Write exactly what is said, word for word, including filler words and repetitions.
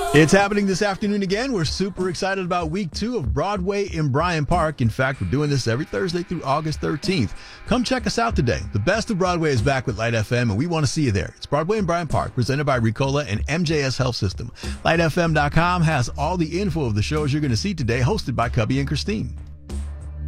It's happening this afternoon again. We're super excited about week two of Broadway in Bryant Park. In fact, we're doing this every Thursday through August thirteenth. Come check us out today. The best of Broadway is back with Light F M, and we want to see you there. It's Broadway in Bryant Park, presented by Ricola and M J S Health System. Light F M dot com has all the info of the shows you're going to see today, hosted by Cubby and Christine.